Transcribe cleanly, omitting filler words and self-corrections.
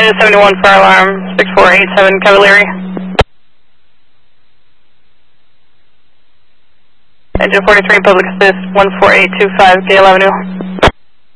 Engine 71 fire alarm, 6487 Cavalieri. Engine 43 public assist, 14825 Gale Avenue.